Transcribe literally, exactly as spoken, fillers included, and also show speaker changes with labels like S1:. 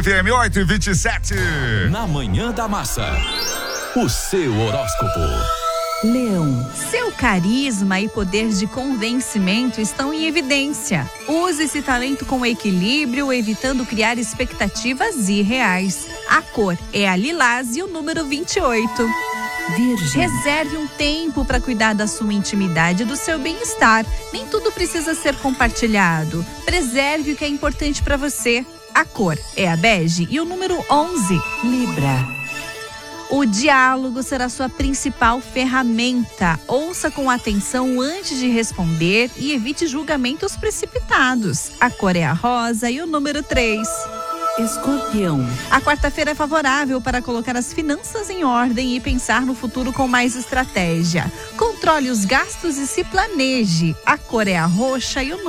S1: F M oito e vinte e sete.
S2: Na Manhã da Massa, o seu horóscopo.
S3: Leão. Seu carisma e poder de convencimento estão em evidência. Use esse talento com equilíbrio, evitando criar expectativas irreais. A cor é a lilás e o número vinte e oito. Virgem. Reserve um tempo para cuidar da sua intimidade e do seu bem-estar. Nem tudo precisa ser compartilhado. Preserve o que é importante para você. A cor é a bege e o número onze. Libra. O diálogo será sua principal ferramenta. Ouça com atenção antes de responder e evite julgamentos precipitados. A cor é a rosa e o número três. Escorpião. A quarta-feira é favorável para colocar as finanças em ordem e pensar no futuro com mais estratégia. Controle os gastos e se planeje. A cor é a roxa e o número